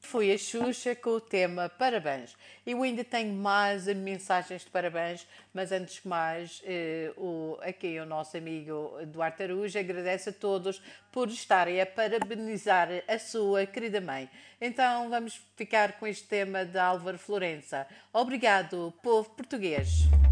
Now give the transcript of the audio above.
Foi a Xuxa com o tema Parabéns. Eu ainda tenho mais mensagens de parabéns, mas antes de mais, aqui o nosso amigo Duarte Arujo agradece a todos por estarem a parabenizar a sua querida mãe. Então vamos ficar com este tema de Álvaro Florença. Obrigado, povo português.